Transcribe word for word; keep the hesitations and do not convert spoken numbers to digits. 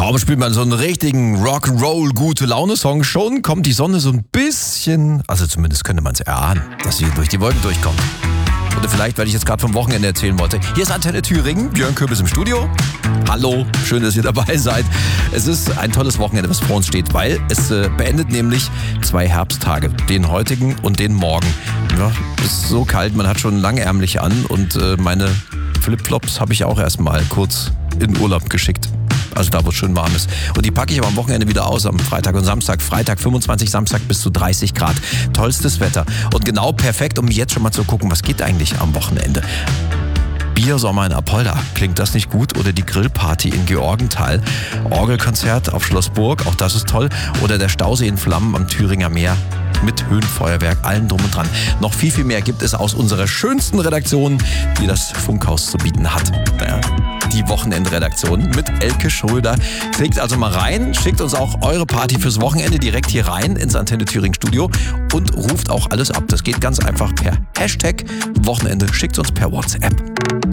Kaum spielt man so einen richtigen Rock'n'Roll gute Laune-Song, schon kommt die Sonne so ein bisschen, also zumindest könnte man es erahnen, dass sie durch die Wolken durchkommt. Oder vielleicht, weil ich jetzt gerade vom Wochenende erzählen wollte. Hier ist Antenne Thüringen, Björn Köbis im Studio. Hallo, schön, dass ihr dabei seid. Es ist ein tolles Wochenende, was vor uns steht, weil es äh, beendet nämlich zwei Herbsttage, den heutigen und den morgen. Ja, es ist so kalt, man hat schon langärmlich an und äh, meine Flipflops habe ich auch erstmal kurz in Urlaub geschickt. Also da, wo es schön warm ist. Und die packe ich aber am Wochenende wieder aus, am Freitag und Samstag. Freitag fünfundzwanzig, Samstag bis zu dreißig Grad. Tollstes Wetter. Und genau perfekt, um jetzt schon mal zu gucken, was geht eigentlich am Wochenende. Biersommer in Apolda. Klingt das nicht gut? Oder die Grillparty in Georgenthal. Orgelkonzert auf Schloss Burg, auch das ist toll. Oder der Stausee in Flammen am Thüringer Meer. Mit Höhenfeuerwerk, allen drum und dran. Noch viel, viel mehr gibt es aus unserer schönsten Redaktion, die das Funkhaus zu bieten hat. Naja, die Wochenendredaktion mit Elke Schröder. Klickt also mal rein, schickt uns auch eure Party fürs Wochenende direkt hier rein ins Antenne Thüringen Studio und ruft auch alles ab. Das geht ganz einfach per Hashtag Wochenende. Schickt uns per WhatsApp.